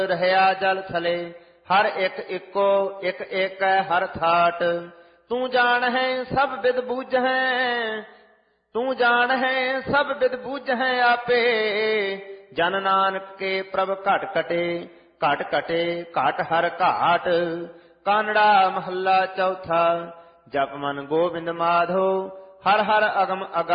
ਰਹਿਆ ਜਲ ਥਲੇ। ਹਰ ਇੱਕ ਇੱਕੋ ਇੱਕ ਇੱਕ ਹਰ ਥਾਟ। ਤੂੰ ਜਾਣ ਹੈ ਸਭ ਬਿਦ ਬੂਝੈ, ਤੂੰ ਜਾਣ ਹੈ ਸਭ ਬਿਦ ਬੂਝੈ ਆਪੇ। ਜਨ ਨਾਨਕ ਕੇ ਪ੍ਰਭ ਘਟ ਕਟੇ, ਘਟ ਕਟੇ ਘਟ ਹਰ ਘਾਟ। ਕਾਨੜਾ ਮਹੱਲਾ ਚੌਥਾ। ਜਪ ਮਨ ਗੋਬਿੰਦ ਮਾਧੋ, ਹਰ ਹਰ ਅਗਮ ਅਗਾ